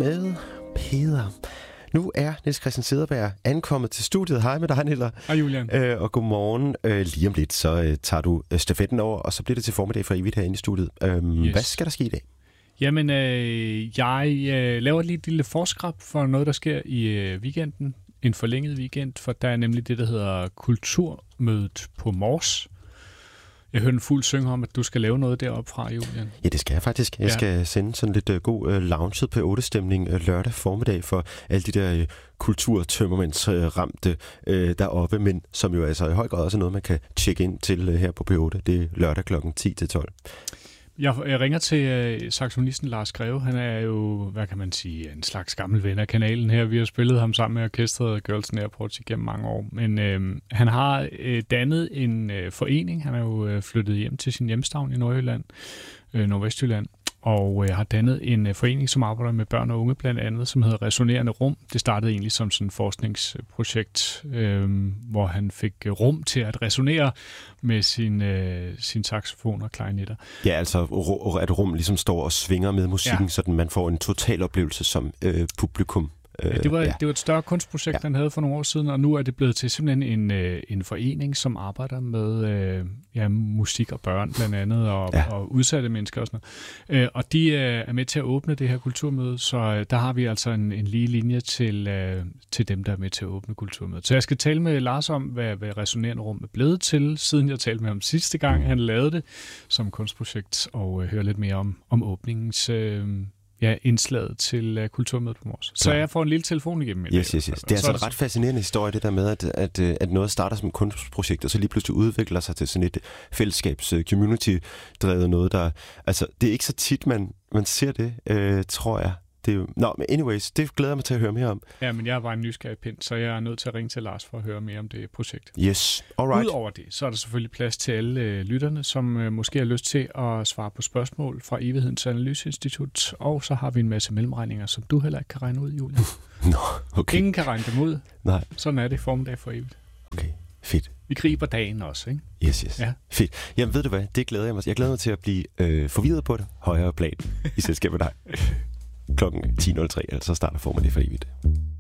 med Peder. Nu er Niels Christian Cederberg ankommet til studiet. Hej med dig, Niller. Hej, Julian. Og godmorgen. Lige om lidt, så tager du stafetten over, og så bliver det til formiddag for evigt herinde i studiet. Yes. Hvad skal der ske i dag? Jamen, jeg laver lige et lille forskrab for noget, der sker i weekenden. En forlænget weekend, for der er nemlig det, der hedder Kulturmødet på Mors. Jeg hørte en fugl synge om, at du skal lave noget deroppe fra, Julian. Ja, det skal jeg faktisk. Jeg skal sende sådan lidt god lounget P8-stemning lørdag formiddag for alle de der kulturtømmermændsramte deroppe, men som jo altså i høj grad også er noget, man kan tjekke ind til her på P8. Det er lørdag kl. 10-12. Jeg ringer til saxofonisten Lars Greve. Han er jo, hvad kan man sige, en slags gammel ven af kanalen her. Vi har spillet ham sammen med orkestret Girls Airport igennem mange år. Men han har dannet en forening. Han er jo flyttet hjem til sin hjemstavn i Nordjylland, Nordvestjylland. Og har dannet en forening, som arbejder med børn og unge blandt andet, som hedder Resonerende Rum. Det startede egentlig som sådan et forskningsprojekt, hvor han fik rum til at resonere med sin saxofon og klarinetter. Ja, altså at rum ligesom står og svinger med musikken, så man får en total oplevelse som publikum. Det var et større kunstprojekt, han havde for nogle år siden, og nu er det blevet til simpelthen en forening, som arbejder med musik og børn blandt andet, og udsatte mennesker og sådan noget. Og de er med til at åbne det her kulturmøde, så der har vi altså en lige linje til dem, der er med til at åbne kulturmødet. Så jeg skal tale med Lars om, hvad Resonerende Rum er blevet til, siden jeg talte med ham sidste gang, han lavede det som kunstprojekt, og høre lidt mere om åbningens indslaget til Kulturmødet på Mors. Så jeg får en lille telefon igennem i dag. Yes. Det er altså en ret fascinerende historie, det der med, at noget starter som et kunstprojekt, og så lige pludselig udvikler sig til sådan et fællesskabs-community-drevet noget, der... Altså, det er ikke så tit, man ser det, tror jeg. Det er jo... Nå, men anyways, det glæder jeg mig til at høre mere om. Ja, men jeg er bare en nysgerrig pind, så jeg er nødt til at ringe til Lars for at høre mere om det projekt. Yes, alright. Udover det, så er der selvfølgelig plads til alle lytterne, som måske har lyst til at svare på spørgsmål fra Evighedens Analyseinstitut, og så har vi en masse mellemregninger, som du heller ikke kan regne ud, Julian. Nå, okay. Ingen kan regne dem ud. Nej. Sådan er det formiddag for evigt. Okay, fedt. Vi griber dagen også, ikke? Yes. Ja. Fedt. Jamen ved du hvad, det glæder jeg mig. Jeg glæder mig til at blive forvirret på det højere plan i selskab med dig. Klokken 10.03, altså starter formiddag for evigt.